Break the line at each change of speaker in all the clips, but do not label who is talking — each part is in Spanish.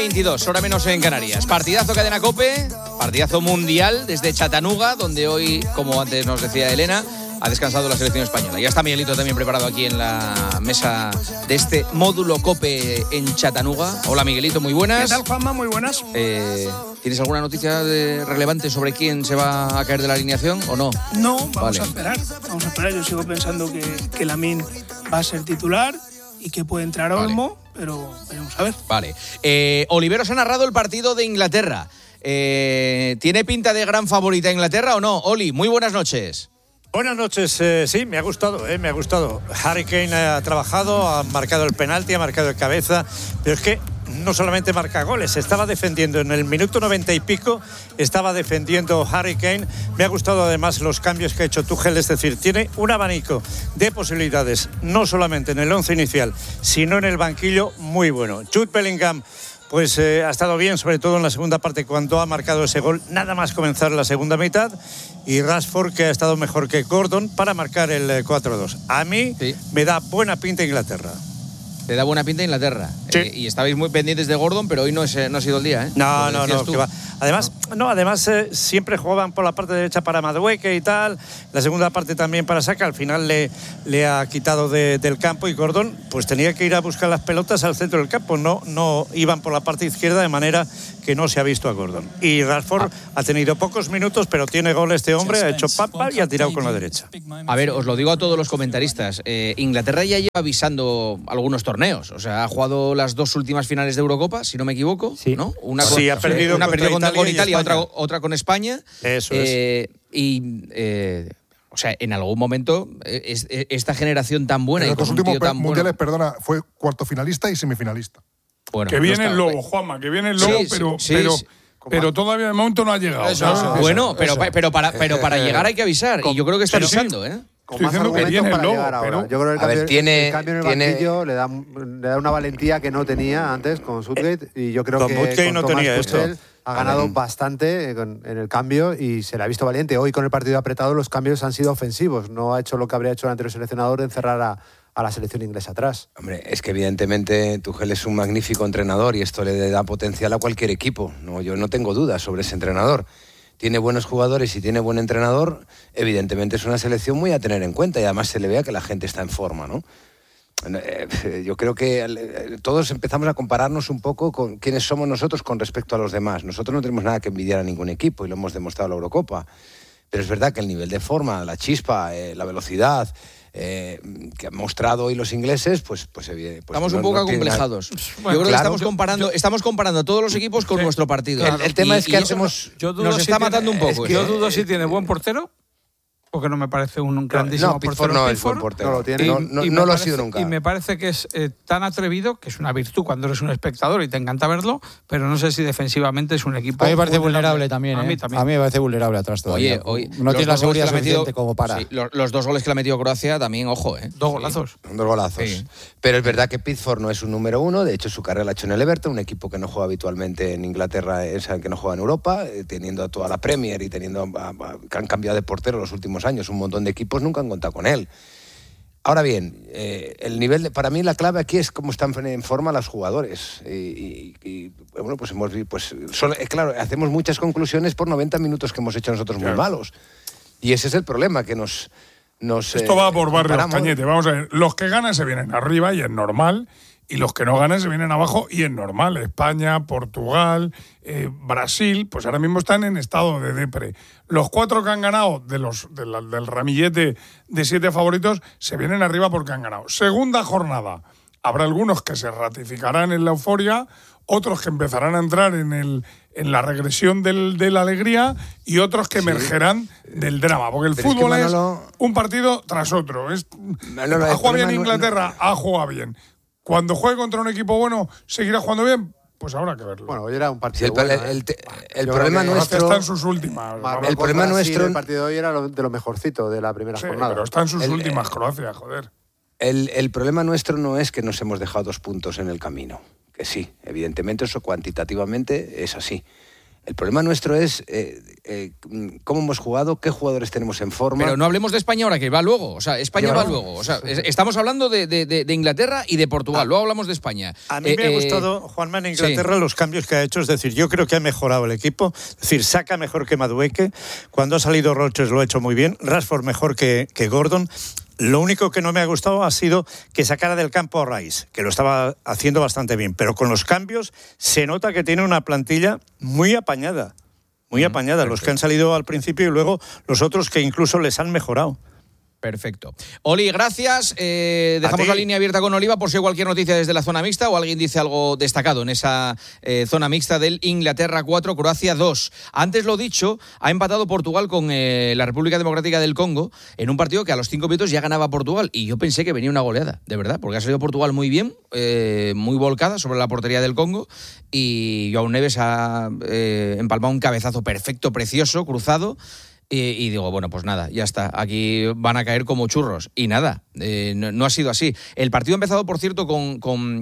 9:22, hora menos en Canarias. Partidazo Cadena COPE, partidazo mundial desde Chattanooga, donde hoy, como antes nos decía Elena, ha descansado la selección española. Ya está Miguelito también preparado aquí en la mesa de este módulo COPE en Chattanooga. Hola Miguelito, muy buenas.
¿Qué tal, Juanma? Muy buenas.
¿Tienes alguna noticia relevante sobre quién se va a caer de la alineación o no?
No, vamos a esperar. Yo sigo pensando que Lamine va a ser titular y que puede entrar Olmo, pero veremos a ver.
Vale. Oliveros ha narrado el partido de Inglaterra. ¿Tiene pinta de gran favorita Inglaterra o no? Oli, muy buenas noches.
Buenas noches, sí, me ha gustado. Harry Kane ha trabajado, ha marcado el penalti, ha marcado de cabeza, pero es que no solamente marca goles, estaba defendiendo en el minuto 90 y pico, estaba defendiendo Harry Kane. Me ha gustado además los cambios que ha hecho Tuchel, es decir, tiene un abanico de posibilidades, no solamente en el 11 inicial, sino en el banquillo, muy bueno. Jude Bellingham pues ha estado bien, sobre todo en la segunda parte cuando ha marcado ese gol, nada más comenzar la segunda mitad, y Rashford, que ha estado mejor que Gordon para marcar el 4-2. A mí me da buena pinta Inglaterra.
Te da buena pinta Inglaterra.
Sí.
Y estabais muy pendientes de Gordon, pero hoy no ha sido el día, ¿eh?
No, que va. Además siempre jugaban por la parte derecha para Madueke y tal. La segunda parte también para Saka. Al final le ha quitado del campo, y Gordon pues tenía que ir a buscar las pelotas al centro del campo. No iban por la parte izquierda, de manera que no se ha visto a Gordon. Y Rashford ha tenido pocos minutos, pero tiene gol este hombre, ha hecho papa y ha tirado con la derecha.
A ver, os lo digo a todos los comentaristas. Inglaterra ya lleva avisando algunos torneos. O sea, ha jugado las dos últimas finales de Eurocopa, si no me equivoco,
sí.
¿no?
Ha perdido
con Italia, otra con España.
Eso es.
O sea, en algún momento esta generación tan buena,
en
y con
los
un
últimos
tío tan
mundiales,
bueno,
fue cuarto finalista y semifinalista.
Bueno,
que viene el Lobo, Juanma, que viene el Lobo, pero todavía de momento no ha llegado.
Bueno, pero para llegar hay que avisar, y yo creo que está avisando, ¿eh?
Estoy diciendo que viene el Lobo, pero
yo creo que el cambio en el banquillo le da una valentía que no tenía antes con Southgate, y yo creo que
Southgate no tenía esto.
Ha ganado bastante en el cambio y se le ha visto valiente. Hoy, con el partido apretado, los cambios han sido ofensivos. No ha hecho lo que habría hecho el anterior seleccionador de encerrar a la selección inglesa atrás.
Hombre, es que evidentemente Tuchel es un magnífico entrenador y esto le da potencial a cualquier equipo. Yo no tengo dudas sobre ese entrenador. Tiene buenos jugadores y tiene buen entrenador. Evidentemente es una selección muy a tener en cuenta, y además se le vea que la gente está en forma, ¿no? Yo creo que todos empezamos a compararnos un poco con quiénes somos nosotros con respecto a los demás. Nosotros no tenemos nada que envidiar a ningún equipo, y lo hemos demostrado en la Eurocopa. Pero es verdad que el nivel de forma, la chispa, la velocidad que han mostrado hoy los ingleses, pues
estamos un poco acomplejados. Yo creo que estamos comparando a todos los equipos con nuestro partido.
El tema es que
nos está matando un poco.
Yo dudo si tiene buen portero, porque no me parece un grandísimo portero.
No es buen portero. No lo ha sido nunca.
Y me parece que es tan atrevido, que es una virtud cuando eres un espectador y te encanta verlo, pero no sé si defensivamente es un equipo...
A mí me parece vulnerable también.
A mí también.
A mí me parece vulnerable atrás todavía.
Oye,
no tiene la seguridad suficiente como para...
Sí, los dos goles que le ha metido Croacia también, ojo, ¿eh?
Dos golazos.
Dos golazos. Sí. Pero es verdad que Pickford no es un número uno. De hecho, su carrera la ha hecho en el Everton, un equipo que no juega habitualmente en Inglaterra, que no juega en Europa, teniendo a toda la Premier y teniendo que han cambiado de portero los últimos años, un montón de equipos nunca han contado con él. Ahora bien, el nivel para mí la clave aquí es cómo están en forma los jugadores. Y bueno, pues claro, hacemos muchas conclusiones por 90 minutos que hemos hecho nosotros muy malos. Y ese es el problema, que nos
esto va por barrios, Cañete. Vamos a ver, los que ganan se vienen arriba y es normal, y los que no ganan se vienen abajo y es normal. España, Portugal, Brasil, pues ahora mismo están en estado de depre. Los 4 que han ganado del ramillete de 7 favoritos se vienen arriba porque han ganado. Segunda jornada. Habrá algunos que se ratificarán en la euforia, otros que empezarán a entrar en la regresión de la alegría, y otros que emergerán del drama. Porque el fútbol es un partido tras otro. Ha jugado bien Inglaterra, ha jugado bien. Cuando juegue contra un equipo bueno, ¿seguirá jugando bien? Pues habrá que verlo.
Bueno, hoy era un partido
el problema nuestro...
Está en sus últimas.
El problema nuestro...
El partido de hoy era de lo mejorcito de la primera jornada.
Pero está en sus últimas, Croacia, joder.
El problema nuestro no es que nos hemos dejado 2 puntos en el camino. Que sí, evidentemente eso cuantitativamente es así. El problema nuestro es cómo hemos jugado, qué jugadores tenemos en forma.
Pero no hablemos de España ahora, que va luego. O sea, España va luego. O sea, estamos hablando de Inglaterra y de Portugal. Luego hablamos de España.
A mí me ha gustado, Juanma, en Inglaterra los cambios que ha hecho. Es decir, yo creo que ha mejorado el equipo. Es decir, saca mejor que Madueke. Cuando ha salido Rodgers lo ha hecho muy bien. Rashford mejor que Gordon. Lo único que no me ha gustado ha sido que sacara del campo a Rice, que lo estaba haciendo bastante bien. Pero con los cambios se nota que tiene una plantilla muy apañada. Muy apañada. Los que han salido al principio y luego los otros que incluso les han mejorado.
Perfecto. Oli, gracias. Dejamos la línea abierta con Oliva por si hay cualquier noticia desde la zona mixta o alguien dice algo destacado en esa zona mixta del Inglaterra 4, Croacia 2. Antes lo dicho, ha empatado Portugal con la República Democrática del Congo en un partido que a los 5 minutos ya ganaba Portugal y yo pensé que venía una goleada, de verdad, porque ha salido Portugal muy bien, muy volcada sobre la portería del Congo y João Neves ha empalmado un cabezazo perfecto, precioso, cruzado. Y digo, bueno, pues nada, ya está. Aquí van a caer como churros. Y nada, no ha sido así. El partido ha empezado, por cierto, con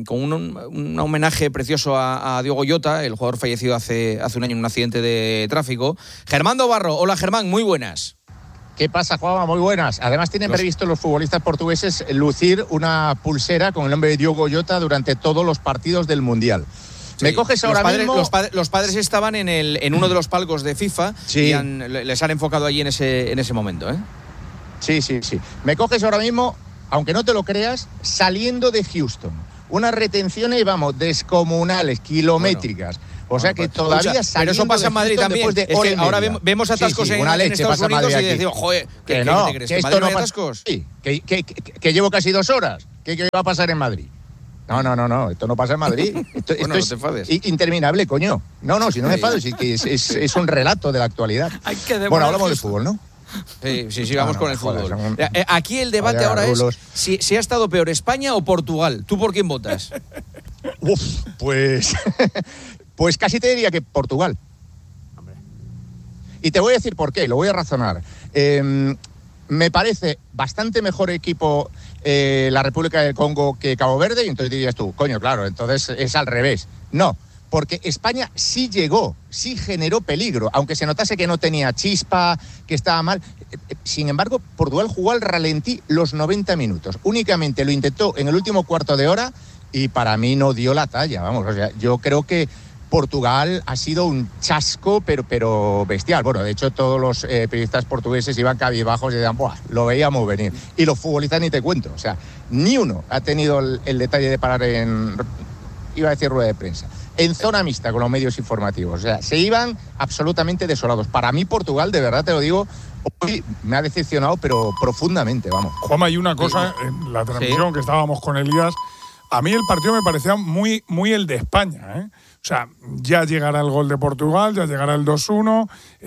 un homenaje precioso a Diogo Jota, el jugador fallecido hace un año en un accidente de tráfico. Germán Dobarro. Hola, Germán, muy buenas.
¿Qué pasa, Juanma? Muy buenas. Además tienen previsto los futbolistas portugueses lucir una pulsera con el nombre de Diogo Jota durante todos los partidos del Mundial. Sí. Me coges ahora mismo.
Los padres estaban en uno de los palcos de FIFA y les han enfocado allí en ese momento, ¿eh?
Sí. Me coges ahora mismo, aunque no te lo creas, saliendo de Houston. Unas retenciones, vamos, descomunales, kilométricas. O sea que todavía saliendo.
Pero eso pasa en Madrid también. Es que ahora vemos atascos en Estados Unidos y decimos, joder, ¿qué te crees? ¿Que en Madrid no hay atascos?
Sí, que llevo casi 2 horas. ¿Qué va a pasar en Madrid? No, esto no pasa en Madrid. Esto
no te enfades.
Es interminable, coño. No, si no me enfado, sí que es un relato de la actualidad. Bueno, hablamos de fútbol, ¿no?
Sí, vamos con el fútbol. Aquí el debate ahora es si ha estado peor España o Portugal. ¿Tú por quién votas?
Pues casi te diría que Portugal. Y te voy a decir por qué, lo voy a razonar. Me parece bastante mejor equipo la República del Congo que Cabo Verde, y entonces dirías tú, coño, claro, entonces es al revés. No, porque España sí llegó, sí generó peligro, aunque se notase que no tenía chispa, que estaba mal. Sin embargo, Portugal jugó al ralentí los 90 minutos. Únicamente lo intentó en el último cuarto de hora y para mí no dio la talla. Vamos, o sea, yo creo que Portugal ha sido un chasco, pero bestial. Bueno, de hecho, todos los periodistas portugueses iban cabizbajos y decían, ¡buah! Lo veíamos venir. Y los futbolistas ni te cuento. O sea, ni uno ha tenido el detalle de parar iba a decir rueda de prensa, en zona mixta con los medios informativos. O sea, se iban absolutamente desolados. Para mí, Portugal, de verdad te lo digo, hoy me ha decepcionado, pero profundamente, vamos.
Juanma, hay una cosa en la transmisión que estábamos con Elías. A mí el partido me parecía muy, muy el de España, ¿eh? O sea, ya llegará el gol de Portugal, ya llegará el 2-1.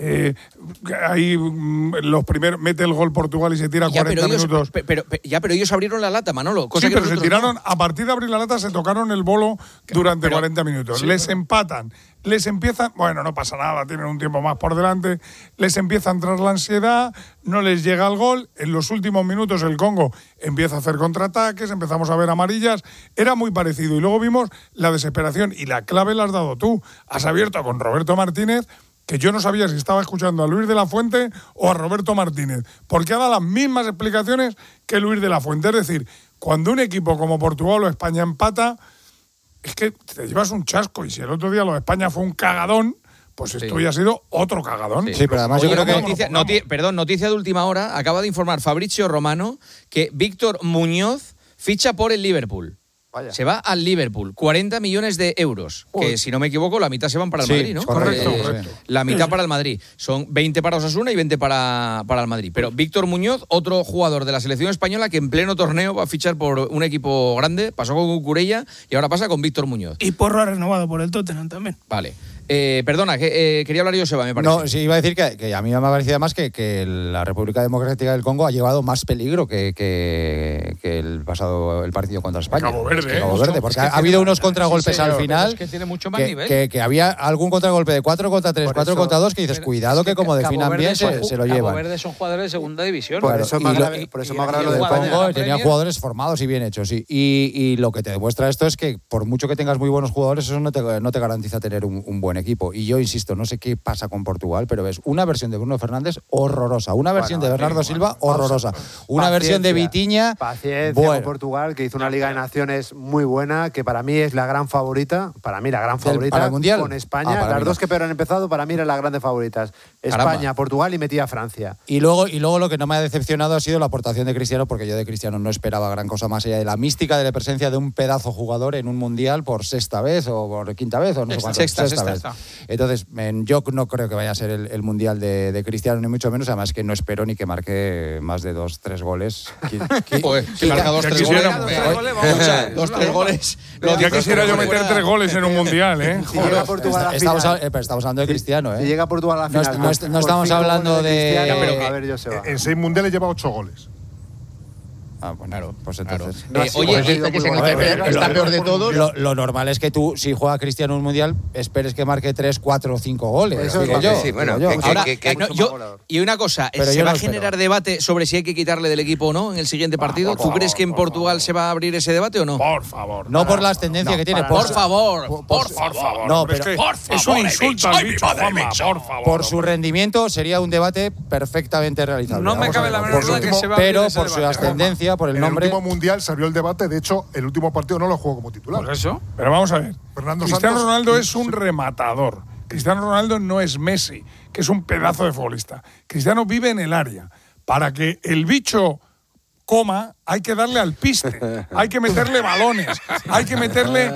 Ahí los primeros mete el gol Portugal y se tira 40 minutos.
Pero ellos abrieron la lata, Manolo.
Sí, pero se tiraron, a partir de abrir la lata se tocaron el bolo durante 40 minutos. Sí, les empatan, les empiezan, bueno, no pasa nada, tienen un tiempo más por delante, les empieza a entrar la ansiedad, no les llega el gol. En los últimos minutos el Congo empieza a hacer contraataques, empezamos a ver amarillas. Era muy parecido y luego vimos la desesperación y la clave la has dado tú. Has abierto con Roberto Martínez, que yo no sabía si estaba escuchando a Luis de la Fuente o a Roberto Martínez, porque ha dado las mismas explicaciones que Luis de la Fuente. Es decir, cuando un equipo como Portugal o España empata, es que te llevas un chasco, y si el otro día lo de España fue un cagadón, pues esto ya ha sido otro cagadón.
Sí, pero además yo creo que...
Noticia de última hora, acaba de informar Fabrizio Romano que Víctor Muñoz ficha por el Liverpool. Vaya. Se va al Liverpool, 40 millones de euros, que si no me equivoco la mitad se van para el Madrid, ¿no?
Correcto.
La mitad para el Madrid. Son 20 para Osasuna y 20 para el Madrid. Pero Víctor Muñoz, otro jugador de la selección española que en pleno torneo va a fichar por un equipo grande, pasó con Cucurella y ahora pasa con Víctor Muñoz.
Y Porro ha renovado por el Tottenham también.
Vale. Perdona, quería hablar yo, Seba, me parece.
No, sí, iba a decir que a mí me ha parecido además que la República Democrática del Congo ha llevado más peligro que el partido contra España.
Cabo Verde,
porque ha habido unos contragolpes al final.
Es que tiene mucho más nivel.
Que había algún contragolpe de 4 contra 3, 4 contra 2, que dices, cuidado que como definan bien se lo llevan.
Cabo Verde son jugadores de segunda división.
Por eso más grave lo del
Congo. Tenía jugadores formados y bien hechos, sí. Y lo que te demuestra esto es que por mucho que tengas muy buenos jugadores, eso no te garantiza tener un buen buen equipo. Y yo insisto, no sé qué pasa con Portugal, pero ves una versión de Bruno Fernández horrorosa, una versión de Bernardo Silva horrorosa, una versión de Vitinha.
Paciencia con Portugal, que hizo una Liga de Naciones muy buena, que para mí es la gran favorita, para
el Mundial.
Con España. Las dos que peor han empezado, para mí eran las grandes favoritas. España,
Caramba.
Portugal y metía a Francia.
Y luego lo que no me ha decepcionado ha sido la aportación de Cristiano, porque yo de Cristiano no esperaba gran cosa más allá de la mística de la presencia de un pedazo jugador en un Mundial por sexta vez o por quinta vez o no sé cuánto.
Sexta
vez. Entonces, yo no creo que vaya a ser el Mundial de Cristiano, ni mucho menos. Además, que no espero ni que marque más de 2-3 goles.
Si marca 2-3 goles. 2-3 goles.
Ya quisiera yo meter 3 goles en un Mundial, ¿eh?
Si llega Portugal a la final.
Estamos hablando de Cristiano, ¿eh?
Si llega Portugal a la final.
No estamos hablando de...
A ver, yo se va.
En 6 mundiales lleva 8 goles.
Bueno, pues entonces...
Oye, que está peor de todos.
Lo normal es que tú, si juega Cristiano un Mundial, esperes que marque 3, 4 o 5 goles.
Eso
digo
es
yo.
Sí, bueno,
Ahora, y una cosa,
Pero
¿se
yo
va
no
a generar debate sobre si hay que quitarle del equipo o no en el siguiente partido? ¿Tú crees que en Portugal se va a abrir ese debate o no?
Por favor.
No por las tendencias que tiene.
Por favor.
No, pero
es un insulto al bicho, Juanma, por favor.
por su rendimiento sería un debate perfectamente realizable.
No me cabe la menor duda que se va a abrir
pero
ese
por su
debate.
ascendencia, por el
En
nombre...
el último mundial se abrió el debate. De hecho, el último partido no lo jugó como titular.
Por eso.
Pero vamos a ver.
Fernando
Cristiano
Santos-
Ronaldo es un rematador. Cristiano Ronaldo no es Messi, que es un pedazo de futbolista. Cristiano vive en el área. Para que el bicho coma, hay que darle al piste, hay que meterle balones, hay que meterle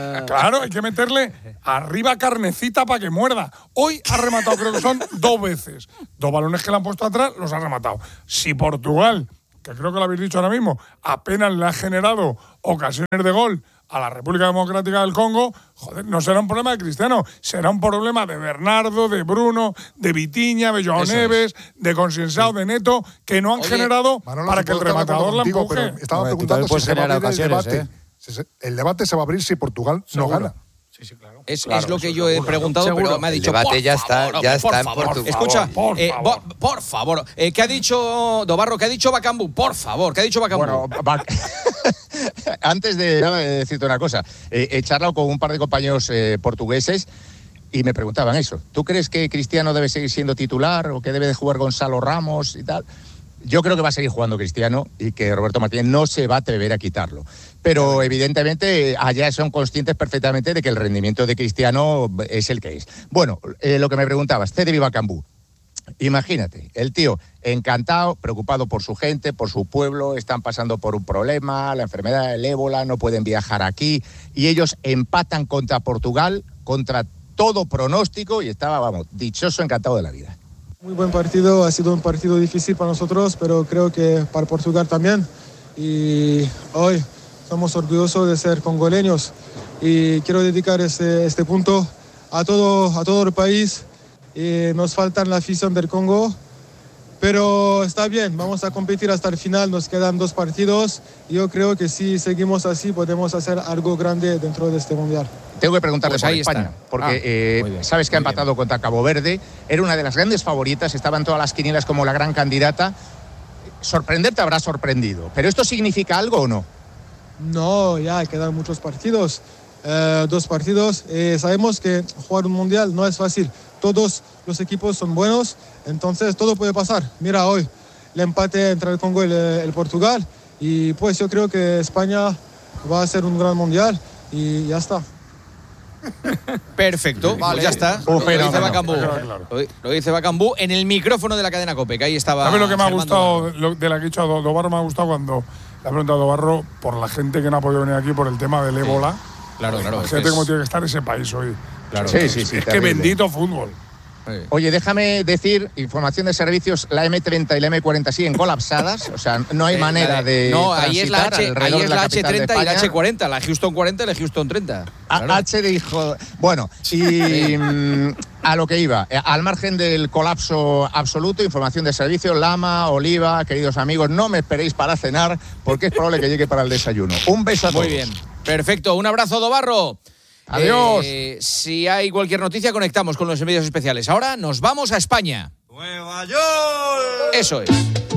arriba carnecita para que muerda. Hoy ha rematado, creo que son 2 veces. 2 balones que le han puesto atrás, los ha rematado. Si Portugal, que creo que lo habéis dicho ahora mismo, apenas le ha generado ocasiones de gol a la República Democrática del Congo, joder, no será un problema de Cristiano, será un problema de Bernardo, de Bruno, de Vitinha, de Joao Neves, de Concienzao, de Neto, que no han generado
Manolo,
para
si
que el
puedo estar de acuerdo
rematador la
contigo,
empuje.
pero estaba
Hombre, tú
preguntando
también
si se va a
puedes
abrir el
generar
debate. El debate se va a abrir si Portugal no gana.
Es lo que yo he preguntado, pero me ha dicho.
El debate ya está en
favor.
Portugal.
Escucha,
por favor.
¿Qué ha dicho Dobarro? ¿Qué ha dicho Bakambu? Por favor, ¿qué ha dicho Bakambu?
Bueno, antes de decirte una cosa, he charlado con un par de compañeros portugueses y me preguntaban eso. ¿Tú crees que Cristiano debe seguir siendo titular o que debe de jugar Gonzalo Ramos y tal? Yo creo que va a seguir jugando Cristiano y que Roberto Martínez no se va a atrever a quitarlo. Pero evidentemente allá son conscientes perfectamente de que el rendimiento de Cristiano es el que es. Bueno, lo que me preguntabas, Cedric Bakambu. Imagínate, el tío encantado, preocupado por su gente, por su pueblo, están pasando por un problema, la enfermedad del ébola, no pueden viajar aquí, y ellos empatan contra Portugal, contra todo pronóstico, y estaba, vamos, dichoso, encantado de la vida.
Muy buen partido, ha sido un partido difícil para nosotros, pero creo que para Portugal también. Y hoy estamos orgullosos de ser congoleños y quiero dedicar este punto a todo el país. Nos falta la afición del Congo, pero está bien, vamos a competir hasta el final, nos quedan 2 partidos y yo creo que si seguimos así podemos hacer algo grande dentro de este Mundial.
Tengo que preguntarle
Pues
por
ahí
España,
está.
porque
muy bien,
sabes que ha
muy
empatado contra Cabo Verde, era una de las grandes favoritas, estaba en todas las quinielas como la gran candidata. Sorprenderte habrá sorprendido, ¿pero esto significa algo o no?
No, ya quedan muchos partidos, 2 partidos. Sabemos que jugar un Mundial no es fácil, todos los equipos son buenos, entonces todo puede pasar. Mira hoy el empate entre el Congo y el Portugal y pues yo creo que España va a ser un gran Mundial y ya está.
Perfecto, pues ya está. Lo dice Bakambu. Lo dice Bakambu en el micrófono de la cadena COPE, que ahí estaba.
¿Sabes lo que me ha
Germán
gustado
Dobarro?
de la que ha dicho Dobarro? Me ha gustado cuando le ha preguntado a Dobarro por la gente que no ha podido venir aquí por el tema del ébola.
Claro.
Fíjate cómo tiene que estar ese país hoy.
Claro.
Sí,
Es que
terrible.
bendito fútbol.
Oye, déjame decir, información de servicios, la M30 y la M40 siguen colapsadas, o sea, no hay manera de
No, ahí es la,
transitar
ahí
alrededor
es
de
la
capital de
H30 y la
España.
H40, la Houston 40 y la Houston 30. Claro.
H dijo, bueno, y a lo que iba, al margen del colapso absoluto, información de servicio, Lama, Oliva, queridos amigos, no me esperéis para cenar porque es probable que llegue para el desayuno. Un beso a todos.
Muy bien, perfecto, un abrazo, Dobarro.
Adiós.
Si hay cualquier noticia, conectamos con los medios especiales. Ahora nos vamos a España.
Nueva York.
Eso es.